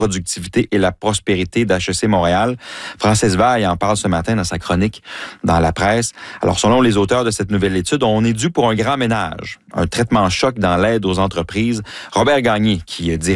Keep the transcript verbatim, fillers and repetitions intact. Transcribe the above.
productivité et la prospérité d'H E C Montréal. Francis Vaille en parle ce matin dans sa chronique dans la presse. Alors, selon les auteurs de cette nouvelle étude, on est dû pour un grand ménage, un traitement choc dans l'aide aux entreprises. Robert Gagné, qui dirige